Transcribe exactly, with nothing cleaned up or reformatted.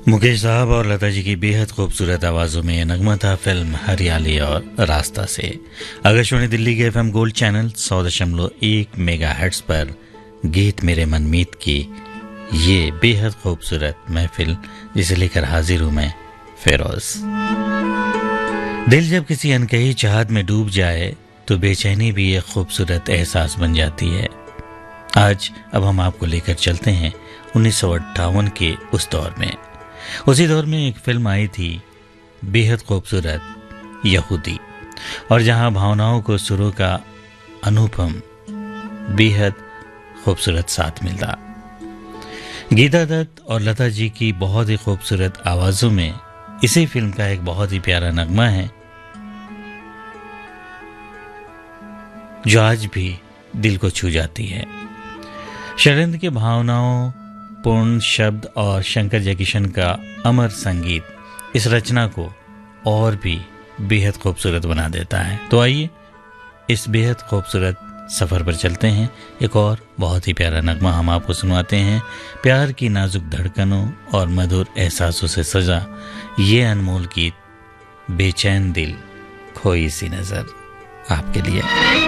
मुकेश साहब और लता जी की बेहद खूबसूरत आवाज़ों में नगमा था फिल्म हरियाली और रास्ता से। आकाशवाणी दिल्ली के एफएम गोल्ड चैनल सौ दशमलव एक मेगा हर्ट्ज पर गीत मेरे मनमीत की ये बेहद खूबसूरत महफिल जिसे लेकर हाजिर हूँ मैं फिरोज। दिल जब किसी अनकही चाहत में डूब जाए तो बेचैनी भी एक खूबसूरत एहसास बन जाती है। आज अब हम आपको लेकर चलते हैं उन्नीस सौ अट्ठावन के उस दौर में। उसी दौर में एक फिल्म आई थी बेहद खूबसूरत यहूदी, और जहां भावनाओं को सुरों का अनुपम बेहद खूबसूरत साथ मिलता। गीता दत्त और लता जी की बहुत ही खूबसूरत आवाजों में इसी फिल्म का एक बहुत ही प्यारा नगमा है जो आज भी दिल को छू जाती है। शरद के भावनाओं पूर्ण शब्द और शंकर जयकिशन का अमर संगीत इस रचना को और भी बेहद खूबसूरत बना देता है। तो आइए इस बेहद खूबसूरत सफ़र पर चलते हैं। एक और बहुत ही प्यारा नगमा हम आपको सुनवाते हैं। प्यार की नाजुक धड़कनों और मधुर एहसासों से सजा ये अनमोल गीत बेचैन दिल खोई सी नज़र आपके लिए।